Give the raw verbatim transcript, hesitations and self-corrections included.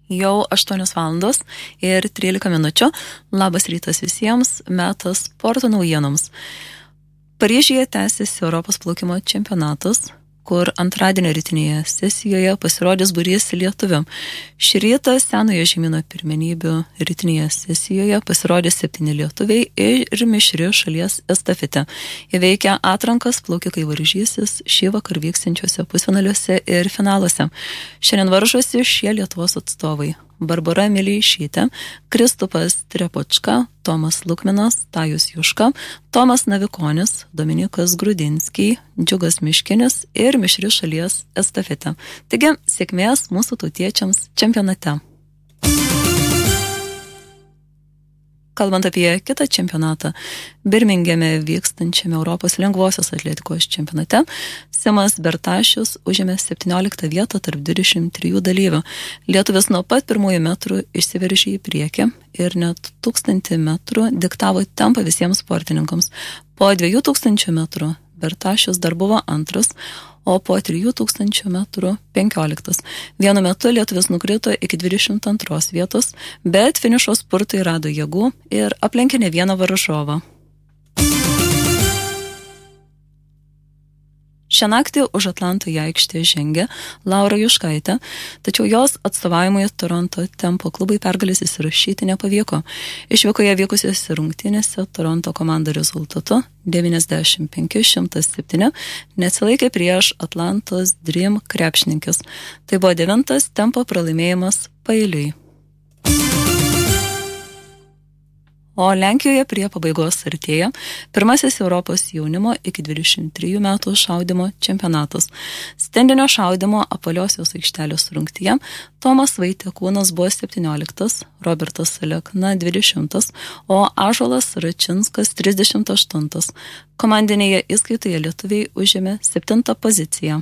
Jau aštuonios valandos ir trylika minučių. Labas rytas visiems, metas sporto naujienoms. Paryžiuje tęsiasi Europos plaukimo čempionatas, kur antradienio rytinėje sesijoje pasirodys būrys lietuvių. Šį rytą senojo žemyno pirmenybių rytinėje sesijoje pasirodys septyni lietuviai ir mišri šalies estafete. Įveikę atrankas plaukikai varžysis šį vakar vyksiančiuose pusfinaliuose ir finaluose. Šiandien varžosi šie Lietuvos atstovai: Barbara Mileišytė, Kristupas Trepočka, Tomas Lukminas, Tajus Juška, Tomas Navikonis, Dominikas Grudinskiai, Džiugas Miškinis ir mišri šalies estafete. Taigi, sėkmės mūsų tautiečiams čempionate. Kalbant apie kitą čempionatą, Birmingeme vykstančiame Europos lengvosios atletikos čempionate, Simas Bertašius užėmė septynioliktą vietą tarp dvidešimt trijų dalyvių. Lietuvis nuo pat pirmųjų metrų išsiveržė į priekį ir net tūkstantį metrų diktavo tempą visiems sportininkams. Po dviejų tūkstančių metrų Bertašius dar buvo antras, o po trijų tūkstančių metrų penkioliktas. Vienu metu lietuvis nukrito iki dvidešimt antros vietos, bet finišo spurtai rado jėgų ir aplenkė ne vieną varžovą. Šią naktį už Atlanto į aikštę žengė Laura Juškaitė, tačiau jos atstovavimui Toronto Tempo klubai pergalės įsirašyti nepavyko. Išvykoje vykusiose rungtynėse Toronto komanda rezultatu devyniasdešimt penki šimtas septyni neatsilaikė prieš Atlantos Dream krepšininkes. Tai buvo devintas Tempo pralaimėjimas paeiliui. O Lenkijoje prie pabaigos artėja pirmasis Europos jaunimo iki dvidešimt trijų metų šaudymo čempionatas. Stendinio šaudymo apvaliosios aikštelės rungtyje Tomas Vaitekūnas buvo septynioliktas, Robertas Alekna dvidešimtas, o Ąžuolas Račinskas trisdešimt aštuntas. Komandinėje įskaitoje lietuviai užėmė septintą poziciją.